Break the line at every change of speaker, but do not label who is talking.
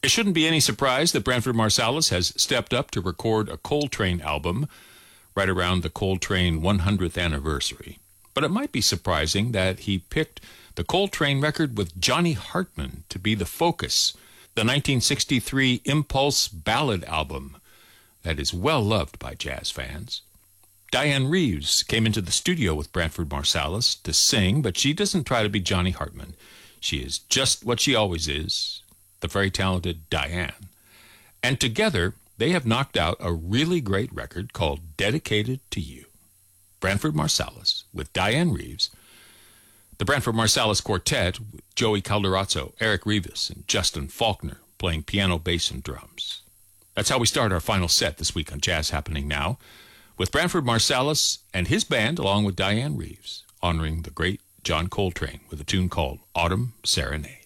It shouldn't be any surprise that Branford Marsalis has stepped up to record a Coltrane album right around the Coltrane 100th anniversary. But it might be surprising that he picked the Coltrane record with Johnny Hartman to be the focus, the 1963 Impulse Ballad album that is well loved by jazz fans. Diane Reeves came into the studio with Branford Marsalis to sing, but she doesn't try to be Johnny Hartman. She is just what she always is, the very talented Diane. And together, they have knocked out a really great record called Dedicated to You. Branford Marsalis with Diane Reeves, the Branford Marsalis Quartet with Joey Calderazzo, Eric Rivas, and Justin Faulkner playing piano, bass, and drums. That's how we start our final set this week on Jazz Happening Now, with Branford Marsalis and his band, along with Diane Reeves, honoring the great John Coltrane with a tune called Autumn Serenade.